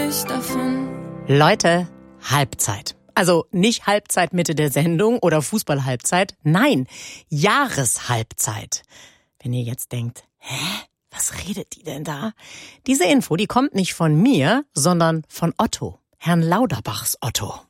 nicht davon. Leute, Halbzeit. Also nicht Halbzeit Mitte der Sendung oder Fußballhalbzeit. Nein, Jahreshalbzeit. Wenn ihr jetzt denkt, was redet die denn da? Diese Info, die kommt nicht von mir, sondern von Otto, Herrn Lauterbachs Otto.